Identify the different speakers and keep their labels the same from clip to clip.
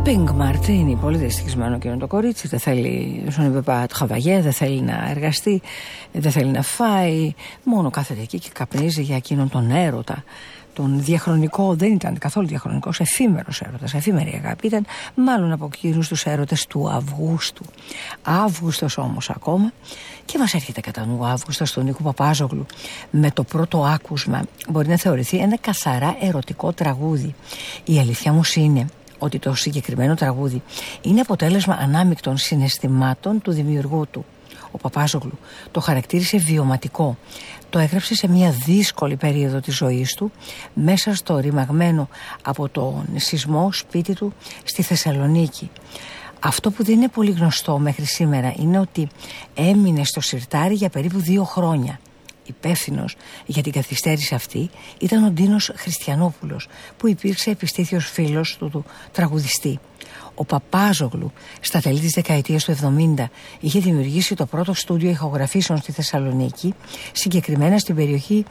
Speaker 1: Pink Martini, πολύ δυστυχισμένο και είναι το κορίτσι. Δεν θέλει, στον είπε travailler, δεν θέλει να εργαστεί, δεν θέλει να φάει. Μόνο κάθεται εκεί και καπνίζει για εκείνον τον έρωτα. Τον διαχρονικό, δεν ήταν καθόλου διαχρονικός, εφήμερος έρωτας, εφήμερη αγάπη. Ήταν μάλλον από εκείνους τους έρωτες του Αυγούστου. Αύγουστος όμως ακόμα. Και μας έρχεται κατά νου ο Αύγουστος του Νίκου Παπάζογλου. Με το πρώτο άκουσμα μπορεί να θεωρηθεί ένα καθαρά ερωτικό τραγούδι. Η αλήθεια όμως είναι ότι το συγκεκριμένο τραγούδι είναι αποτέλεσμα ανάμεικτων συναισθημάτων του δημιουργού του. Ο Παπάζογλου το χαρακτήρισε βιωματικό. Το έγραψε σε μια δύσκολη περίοδο της ζωής του, μέσα στο ρημαγμένο από τον σεισμό σπίτι του στη Θεσσαλονίκη. Αυτό που δεν είναι πολύ γνωστό μέχρι σήμερα είναι ότι έμεινε στο σιρτάρι για περίπου 2 χρόνια. Υπεύθυνος για την καθυστέρηση αυτή ήταν ο Ντίνος Χριστιανόπουλος, που υπήρξε επιστήθιος φίλος του τραγουδιστή. Ο Παπάζογλου στα τέλη της δεκαετίας του 70 είχε δημιουργήσει το πρώτο στούντιο ηχογραφήσεων στη Θεσσαλονίκη, συγκεκριμένα στην περιοχή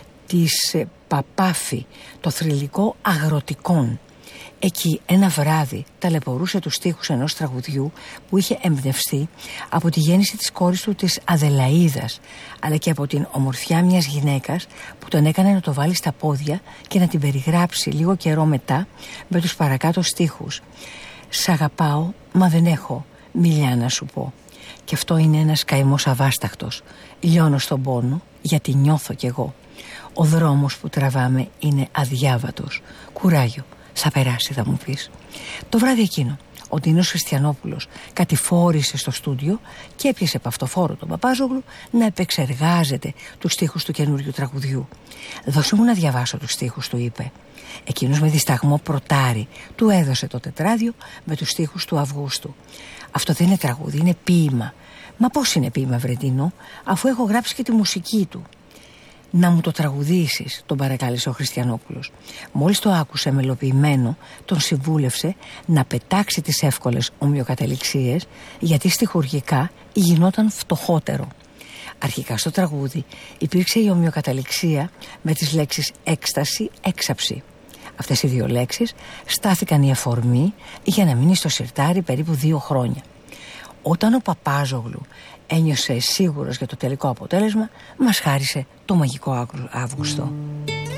Speaker 1: της Παπάφη, το θρυλικό Αγροτικών. Εκεί ένα βράδυ ταλαιπωρούσε τους στίχους ενός τραγουδιού που είχε εμπνευστεί από τη γέννηση της κόρης του, της Αδελαΐδας, αλλά και από την ομορφιά μιας γυναίκας που τον έκανε να το βάλει στα πόδια και να την περιγράψει λίγο καιρό μετά με τους παρακάτω στίχους. «Σ' αγαπάω, μα δεν έχω μιλιά να σου πω. Και αυτό είναι ένας καημός αβάσταχτος. Λιώνω στον πόνο γιατί νιώθω κι εγώ. Ο δρόμος που τραβάμε είναι αδιάβατος. Κουράγιο, θα περάσει θα μου πεις». Το βράδυ εκείνο ο Ντίνος Χριστιανόπουλος κατηφόρησε στο στούντιο και έπιασε παυτοφόρο τον Παπάζογλου να επεξεργάζεται τους στίχους του καινούριου τραγουδιού. «Δώσε μου να διαβάσω τους στίχους», του είπε. Εκείνος με δισταγμό προτάρι του έδωσε το τετράδιο με τους στίχους του Αυγούστου. «Αυτό δεν είναι τραγούδι, είναι ποίημα». «Μα πώς είναι ποίημα, βρε Ντίνο, αφού έχω γράψει και τη μουσική του?» «Να μου το τραγουδήσεις», τον παρακάλεσε ο Χριστιανόπουλος. Μόλις το άκουσε μελοποιημένο, τον συμβούλευσε να πετάξει τις εύκολες ομοιοκαταληξίες, γιατί στιχουργικά γινόταν φτωχότερο. Αρχικά στο τραγούδι υπήρξε η ομοιοκαταληξία με τις λέξεις έκσταση, έξαψη. Αυτές οι 2 λέξεις στάθηκαν η αφορμή για να μείνει στο σιρτάρι περίπου 2 χρόνια. Όταν ο Παπάζογλου ένιωσε σίγουρος για το τελικό αποτέλεσμα, μας χάρισε το μαγικό Αύγουστο.